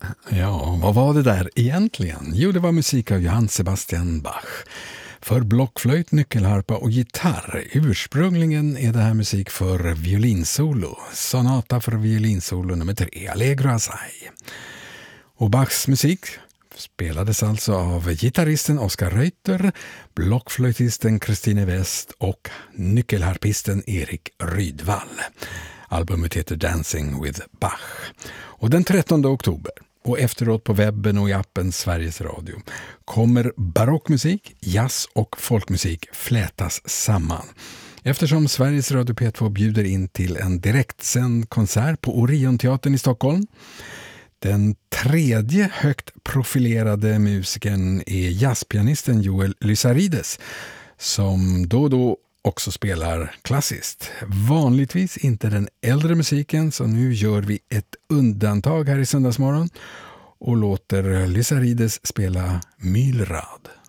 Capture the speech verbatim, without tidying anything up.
Ja, vad var det där egentligen? Jo, det var musik av Johann Sebastian Bach. För blockflöjt, nyckelharpa och gitarr. Ursprungligen är det här musik för violinsolo. Sonata för violinsolo nummer tre, Allegro assai. Och Bachs musik spelades alltså av gitarristen Oskar Reuter, blockflöjtisten Christine West och nyckelharpisten Erik Rydvall. Albumet heter Dancing with Bach. Och den trettonde oktober, och efteråt på webben och i appen Sveriges Radio, kommer barockmusik, jazz och folkmusik flätas samman. Eftersom Sveriges Radio P två bjuder in till en direktsänd konsert på Orionteatern i Stockholm. Den tredje högt profilerade musikern är jazzpianisten Joel Lysarides, som då och då också spelar klassiskt. Vanligtvis inte den äldre musiken, så nu gör vi ett undantag här i Söndagsmorgon och låter Lysarides spela Mylrad.